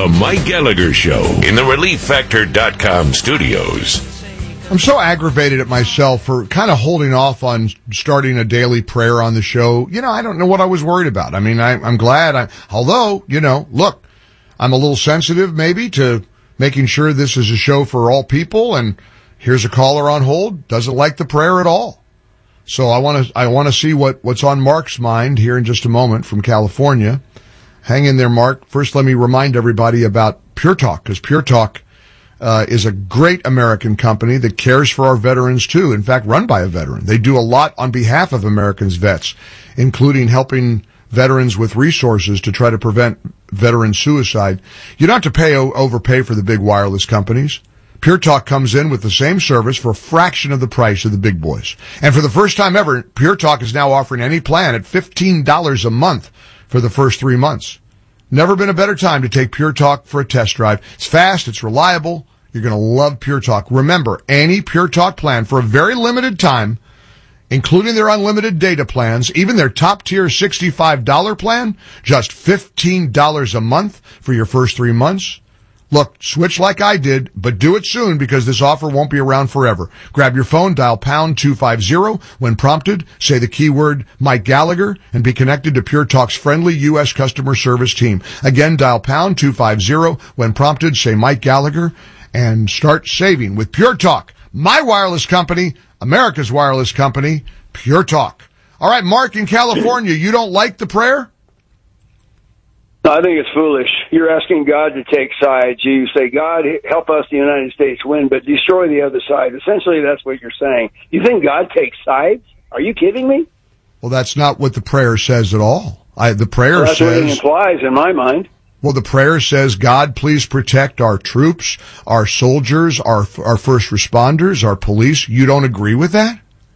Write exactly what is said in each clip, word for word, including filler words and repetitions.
The Mike Gallagher Show in the relief factor dot com studios. I'm so aggravated at myself for kind of holding off on starting a daily prayer on the show. You know, I don't know what I was worried about. I mean, I, I'm glad. I, although, you know, look, I'm a little sensitive maybe to making sure this is a show for all people. And here's a caller on hold, doesn't like the prayer at all. So I want to I want to see what, what's on Mark's mind here in just a moment from California. Hang in there, Mark. First, let me remind everybody about Pure Talk, because Pure Talk Uh, is a great American company that cares for our veterans too. In fact, run by a veteran. They do a lot on behalf of Americans' vets, including helping veterans with resources to try to prevent veteran suicide. You don't have to pay overpay for the big wireless companies. Pure Talk comes in with the same service for a fraction of the price of the big boys. And for the first time ever, Pure Talk is now offering any plan at fifteen dollars a month for the first three months. Never been a better time to take Pure Talk for a test drive. It's fast, it's reliable. You're going to love Pure Talk. Remember, any Pure Talk plan for a very limited time, including their unlimited data plans, even their top-tier sixty-five dollars plan, just fifteen dollars a month for your first three months. Look, switch like I did, but do it soon because this offer won't be around forever. Grab your phone, dial pound two fifty. When prompted, say the keyword Mike Gallagher and be connected to Pure Talk's friendly U S customer service team. Again, dial pound two fifty. When prompted, say Mike Gallagher and start saving with Pure Talk, my wireless company, America's wireless company, Pure Talk. All right, Mark in California, you don't like the prayer? I think it's foolish. You're asking God to take sides. You say, God, help us, the United States, win, but destroy the other side. Essentially, that's what you're saying. You think God takes sides? Are you kidding me? Well, that's not what the prayer says at all. I, the prayer well, that's says... That's what it implies in my mind. Well, the prayer says, God, please protect our troops, our soldiers, our our first responders, our police. You don't agree with that?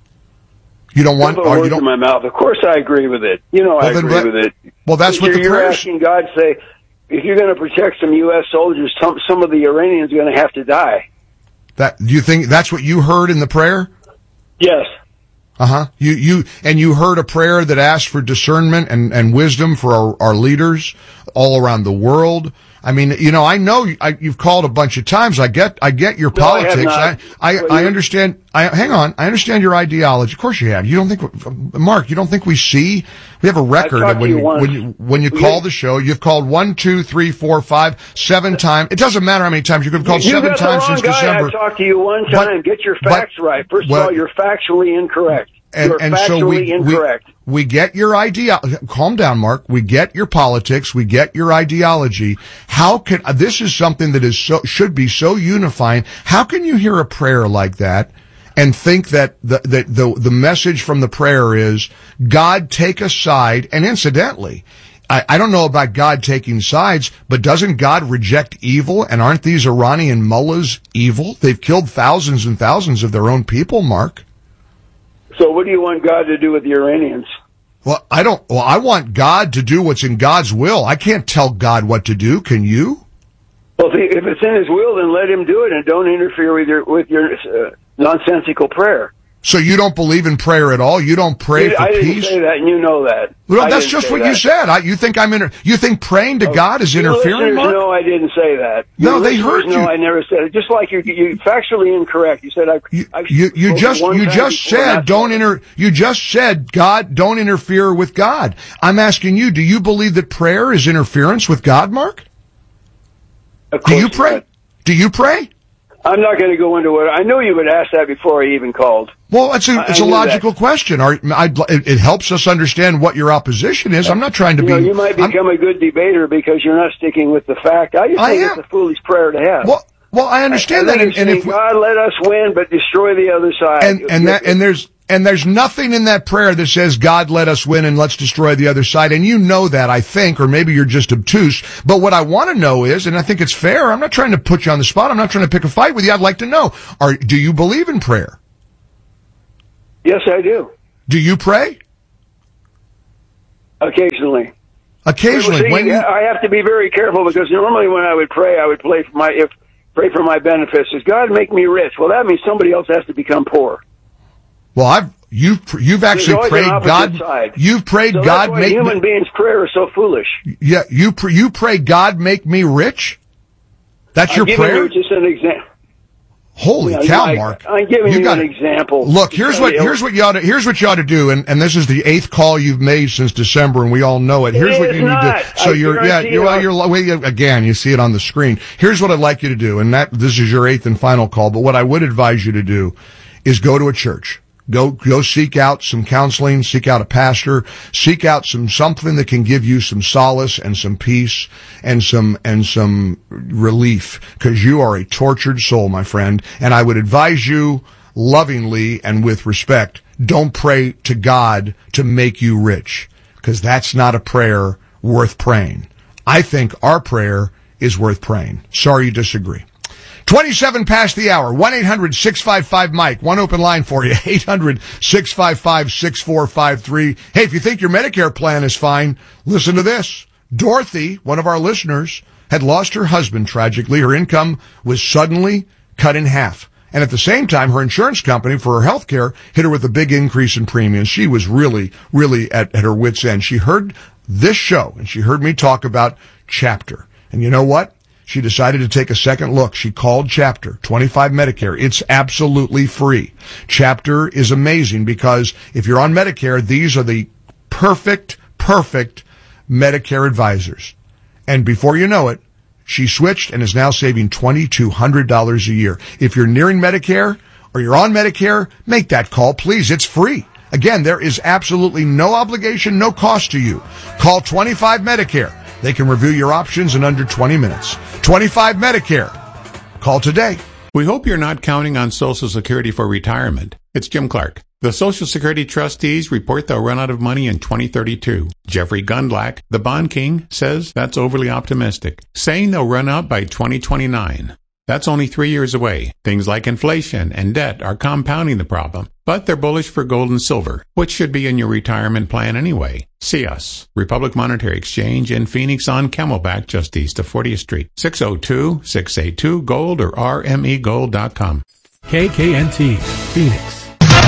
You don't want... Don't put or words you don't, in my mouth. Of course I agree with it. You know well, I agree then, with it. Well, that's what you're, the prayer... You're asking God to say, if you're going to protect some U S soldiers, some, some of the Iranians are going to have to die. That, do you think that's what you heard in the prayer? Yes. Uh-huh. You, you, and you heard a prayer that asked for discernment and, and wisdom for our, our leaders all around the world. I mean, you know, I know I, you've called a bunch of times. I get, I get your no, politics. I, I, I, I understand. I, hang on. I understand your ideology. Of course you have. You don't think, Mark, you don't think we see, we have a record of when you, when you, when you call the show, you've called one, two, three, four, five, seven times. It doesn't matter how many times you could have called you seven got times the wrong since guy. December. I talked to you one time. But, Get your facts but, right. First well, of all, you're factually incorrect. And, you're and factually so we, incorrect. We, we get your idea. Calm down, Mark. We get your politics. We get your ideology. How can, this is something that is so, should be so unifying. How can you hear a prayer like that and think that the, the, the, the message from the prayer is, God, take a side? And incidentally, I, I don't know about God taking sides, but doesn't God reject evil? And aren't these Iranian mullahs evil? They've killed thousands and thousands of their own people, Mark. So what do you want God to do with the Iranians? Well, I don't, well, I want God to do what's in God's will. I can't tell God what to do. Can you? Well, if, he, if it's in his will, then let him do it and don't interfere with your, with your uh, nonsensical prayer. So you don't believe in prayer at all? You don't pray you, for I peace? I didn't say that, and you know that. Well, that's just what that. you said. I, you think I'm inter- You think praying to oh, God is interfering, Mark? No, I didn't say that. No, your they heard you. No, I never said it. Just like you're, you're factually incorrect. You said I. You, you, you just you just said don't inter. You just said God don't interfere with God. I'm asking you, do you believe that prayer is interference with God, Mark? Of do course you pray? Not. Do you pray? I'm not going to go into it. I knew you would ask that before I even called. Well, it's a, it's I, a logical that. question. Are, I, it helps us understand what your opposition is. I'm not trying to you be... Know, you might become I'm, a good debater because you're not sticking with the fact. I just I think am. it's a foolish prayer to have. Well, well I understand and that. And, and if God let us win, but destroy the other side. And, and, that, and there's... And there's nothing in that prayer that says, God, let us win and let's destroy the other side. And you know that, I think, or maybe you're just obtuse. But what I want to know is, and I think it's fair, I'm not trying to put you on the spot. I'm not trying to pick a fight with you. I'd like to know, are, do you believe in prayer? Yes, I do. Do you pray? Occasionally. Occasionally. See, when you... I have to be very careful because normally when I would pray, I would pray for my, if, pray for my benefits. Does God make me rich? Well, that means somebody else has to become poor. Well, I've You've you've actually prayed God. Side. You've prayed so God that's why make human me, beings' prayer is so foolish. Yeah, you pr- you pray God make me rich. That's I'm your giving prayer. You just an example. Holy you know, cow, Mike, Mark! I'm giving you, you an example. Look, here's what here's what you ought to here's what you ought to do, and, and this is the eighth call you've made since December, and we all know it. Here's it what you not. need to. So I you're yeah you're, well, you're well, again you see it on the screen. Here's what I'd like you to do, and that this is your eighth and final call. But what I would advise you to do is go to a church. Go, go seek out some counseling, seek out a pastor, seek out some, something that can give you some solace and some peace and some, and some relief, because you are a tortured soul, my friend. And I would advise you lovingly and with respect, don't pray to God to make you rich, because that's not a prayer worth praying. I think our prayer is worth praying. Sorry you disagree. twenty-seven past the hour. one eight hundred six five five Mike. One open line for you. eight hundred six five five six four five three. Hey, if you think your Medicare plan is fine, listen to this. Dorothy, one of our listeners, had lost her husband tragically. Her income was suddenly cut in half. And at the same time, her insurance company for her health care hit her with a big increase in premiums. She was really, really at, at her wit's end. She heard this show, and she heard me talk about Chapter. And you know what? She decided to take a second look. She called Chapter, twenty-five Medicare. It's absolutely free. Chapter is amazing because if you're on Medicare, these are the perfect, perfect Medicare advisors. And before you know it, she switched and is now saving two thousand two hundred dollars a year. If you're nearing Medicare or you're on Medicare, make that call, please. It's free. Again, there is absolutely no obligation, no cost to you. Call twenty-five Medicare. They can review your options in under twenty minutes. twenty-five Medicare. Call today. We hope you're not counting on Social Security for retirement. It's Jim Clark. The Social Security trustees report they'll run out of money in twenty thirty-two. Jeffrey Gundlach, the bond king, says that's overly optimistic, saying they'll run out by twenty twenty-nine. That's only three years away. Things like inflation and debt are compounding the problem, but they're bullish for gold and silver, which should be in your retirement plan anyway. See us, Republic Monetary Exchange in Phoenix on Camelback, just east of fortieth Street. six oh two, six eight two, gold or r m e gold dot com. K K N T, Phoenix.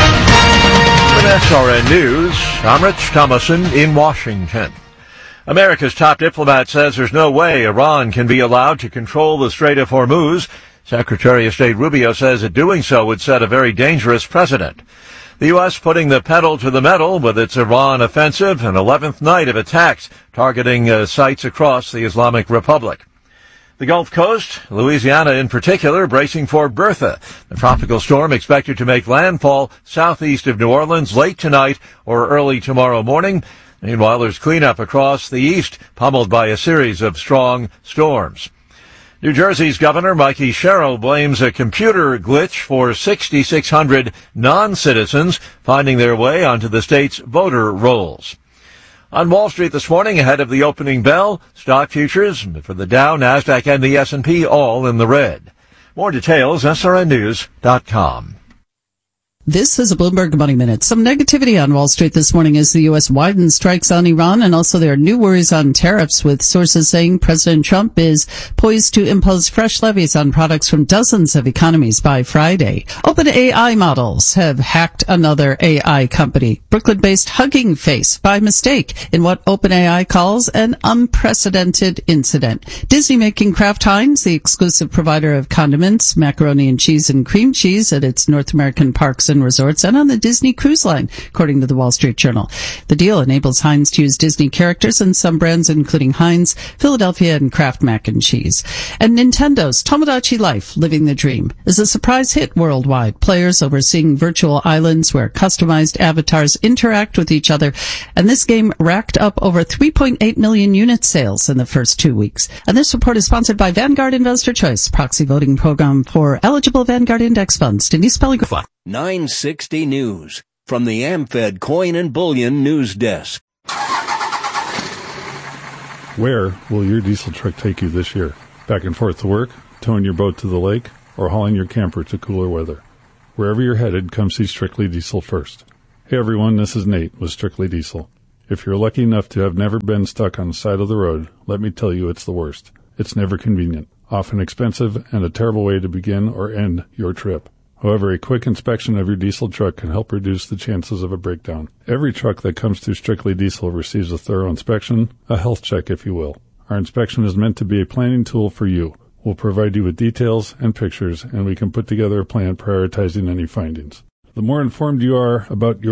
With S R N News, I'm Rich Thomason in Washington. America's top diplomat says there's no way Iran can be allowed to control the Strait of Hormuz. Secretary of State Rubio says that doing so would set a very dangerous precedent. The U S putting the pedal to the metal with its Iran offensive, an eleventh night of attacks targeting uh, sites across the Islamic Republic. The Gulf Coast, Louisiana in particular, bracing for Bertha, the tropical storm expected to make landfall southeast of New Orleans late tonight or early tomorrow morning. Meanwhile, there's cleanup across the east, pummeled by a series of strong storms. New Jersey's Governor Mikey Sherrill blames a computer glitch for six thousand six hundred non-citizens finding their way onto the state's voter rolls. On Wall Street this morning, ahead of the opening bell, stock futures for the Dow, NASDAQ, and the S and P all in the red. More details, S R N news dot com. This is a Bloomberg Money Minute. Some negativity on Wall Street this morning as the U S widens strikes on Iran, and also there are new worries on tariffs, with sources saying President Trump is poised to impose fresh levies on products from dozens of economies by Friday. OpenAI models have hacked another A I company, Brooklyn-based Hugging Face, by mistake in what OpenAI calls an unprecedented incident. Disney making Kraft Heinz the exclusive provider of condiments, macaroni and cheese, and cream cheese at its North American parks and resorts and on the Disney Cruise Line, according to the Wall Street Journal. The deal enables Heinz to use Disney characters in some brands, including Heinz, Philadelphia, and Kraft Mac and Cheese. And Nintendo's Tomodachi Life, Living the Dream, is a surprise hit worldwide. Players overseeing virtual islands where customized avatars interact with each other, and this game racked up over three point eight million unit sales in the first two weeks. And this report is sponsored by Vanguard Investor Choice, proxy voting program for eligible Vanguard index funds. Denise Pellegrini. nine sixty News from the AmFed Coin and Bullion News Desk. Where will your diesel truck take you this year? Back and forth to work, towing your boat to the lake, or hauling your camper to cooler weather? Wherever you're headed, come see Strictly Diesel first. Hey everyone, this is Nate with Strictly Diesel. If you're lucky enough to have never been stuck on the side of the road, let me tell you it's the worst. It's never convenient, often expensive, and a terrible way to begin or end your trip. However, a quick inspection of your diesel truck can help reduce the chances of a breakdown. Every truck that comes through Strictly Diesel receives a thorough inspection, a health check if you will. Our inspection is meant to be a planning tool for you. We'll provide you with details and pictures, and we can put together a plan prioritizing any findings. The more informed you are about your